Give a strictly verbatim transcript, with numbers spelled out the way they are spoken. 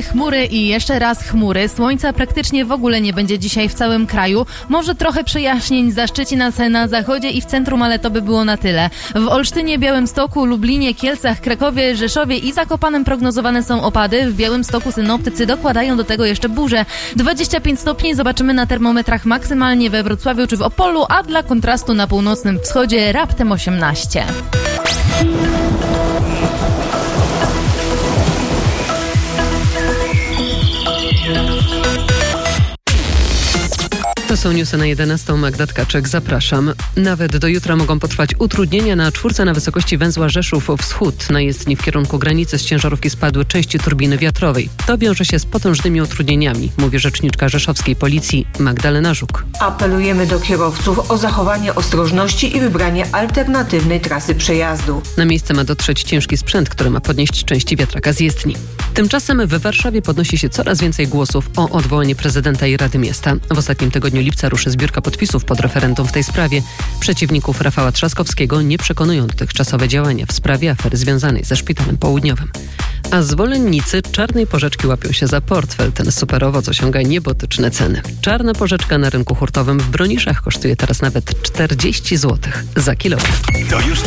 chmury i jeszcze raz chmury. Słońca praktycznie w ogóle nie będzie dzisiaj w całym kraju. Może trochę przejaśnień zaszczyci nas na zachodzie i w centrum, ale to by było na tyle. W Olsztynie, Białymstoku, Lublinie, Kielcach, Krakowie, Rzeszowie i Zakopanem prognozowane są opady. W Białymstoku synoptycy dokładają do tego jeszcze burze. dwadzieścia pięć stopni zobaczymy na termometrach maksymalnie we Wrocławiu czy w Opolu, a dla kontrastu na północnym wschodzie raptem osiemnaście. To są newsy na jedenastą. Magda Tkaczyk, zapraszam. Nawet do jutra mogą potrwać utrudnienia na czwórce na wysokości węzła Rzeszów-Wschód. Na jezdni w kierunku granicy z ciężarówki spadły części turbiny wiatrowej. To wiąże się z potężnymi utrudnieniami, mówi rzeczniczka rzeszowskiej policji Magdalena Żuk. Apelujemy do kierowców o zachowanie ostrożności i wybranie alternatywnej trasy przejazdu. Na miejsce ma dotrzeć ciężki sprzęt, który ma podnieść części wiatraka z jezdni. Tymczasem w Warszawie podnosi się coraz więcej głosów o odwołanie prezydenta i Rady Miasta. W ostatnim tygodniu lipca ruszy zbiórka podpisów pod referendum w tej sprawie. Przeciwników Rafała Trzaskowskiego nie przekonują dotychczasowe działania w sprawie afery związanej ze Szpitalem Południowym. A zwolennicy czarnej porzeczki łapią się za portfel. Ten superowoc osiąga niebotyczne ceny. Czarna porzeczka na rynku hurtowym w Broniszach kosztuje teraz nawet czterdzieści złotych za kilogram. To już